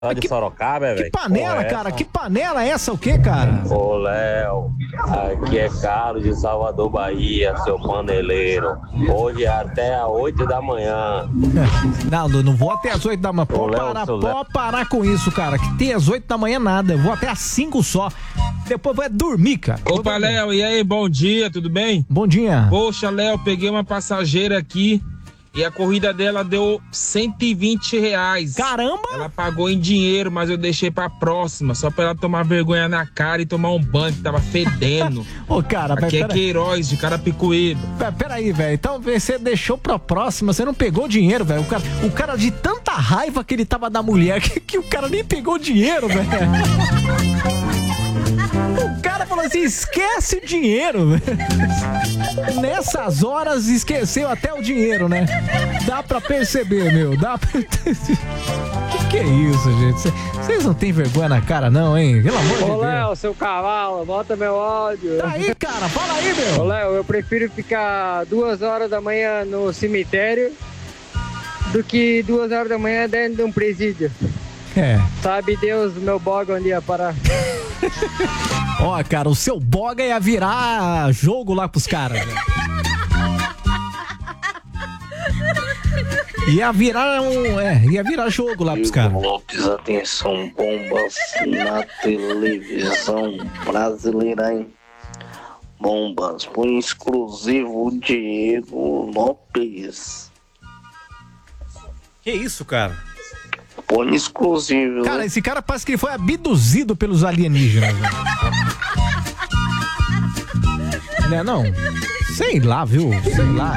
Lá de Sorocaba, velho. Que panela, cara? Que panela é essa o quê, cara? Ô, Léo, aqui é Carlos de Salvador, Bahia, seu paneleiro. Hoje é até às 8 da manhã. Não vou até às 8 da manhã. Pode parar com isso, cara. Que tem às 8 da manhã nada. Eu vou até às 5 só. Depois vai dormir, cara. Opa, Léo, e aí? Bom dia, tudo bem? Bom dia. Poxa, Léo, peguei uma passageira aqui e a corrida dela deu R$120. Caramba! Ela pagou em dinheiro, mas eu deixei pra próxima, só pra ela tomar vergonha na cara e tomar um banho que tava fedendo. Ô, cara, aqui é Queiroz, de Carapicuíba. Peraí, velho. Então você deixou pra próxima, você não pegou dinheiro, velho. O cara de tanta raiva que ele tava da mulher que o cara nem pegou dinheiro, velho. O cara falou assim, esquece o dinheiro, velho. Nessas horas esqueceu até o dinheiro, né? Dá pra perceber, meu. Que é isso, gente? Vocês não tem vergonha na cara, não, hein? Pelo amor de Deus. Ô, Léo, seu cavalo, bota meu áudio. Tá aí, cara, fala aí, meu. Ô, Léo, eu prefiro ficar 2 horas da manhã no cemitério do que 2 horas da manhã dentro de um presídio. Sabe Deus, meu boga onde ia parar. Ó, cara, o seu boga ia virar jogo lá pros caras, velho. Ia virar jogo lá pros caras. Lopes, atenção, bombas na televisão brasileira, hein? Bombas, põe exclusivo Diego Lopes. Que isso, cara? Põe exclusivo. Cara, esse cara parece que ele foi abduzido pelos alienígenas, velho. Né, não? Sei lá, viu? Sei lá.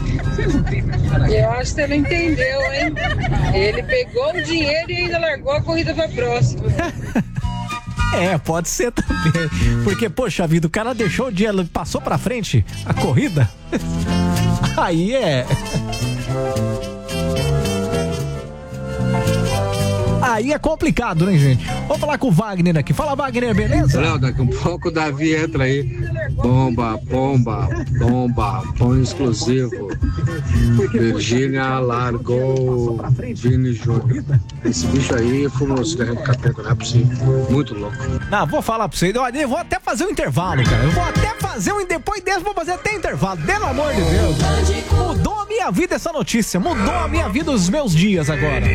Eu acho que você não entendeu, hein? Ele pegou o dinheiro e ainda largou a corrida pra próxima. Pode ser também. Porque, poxa vida, o cara deixou o dinheiro, passou pra frente a corrida. Aí Aí é complicado, né, gente? Vamos falar com o Wagner aqui. Fala, Wagner, beleza? Léo, daqui um pouco o Davi entra aí. Bomba, põe exclusivo. Virgínia largou Vini Júnior. Esse bicho aí fumou o cigarro do capeta, não é possível. Muito louco. Não, vou falar pra vocês. Olha, eu vou até fazer um intervalo, cara. Eu vou até fazer depois desse, vou fazer até intervalo. Pelo amor de Deus. Mudou a minha vida essa notícia. Mudou a minha vida, os meus dias agora.